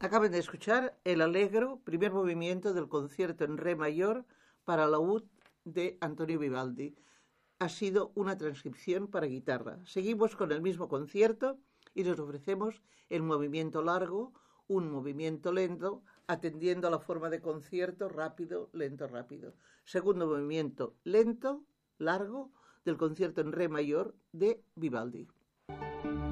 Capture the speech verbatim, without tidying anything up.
Acaban de escuchar el Allegro, primer movimiento del concierto en re mayor para laúd de Antonio Vivaldi. Ha sido una transcripción para guitarra. Seguimos con el mismo concierto y nos ofrecemos el movimiento largo, un movimiento lento, atendiendo a la forma de concierto rápido, lento, rápido. Segundo movimiento lento, largo, del concierto en re mayor de Vivaldi.